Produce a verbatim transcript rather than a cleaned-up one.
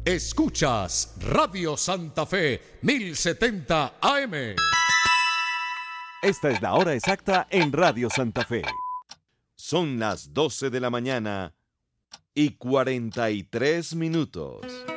Escuchas Radio Santa Fe mil setenta A M. Esta es la hora exacta en Radio Santa Fe. Son las doce de la mañana y cuarenta y tres minutos.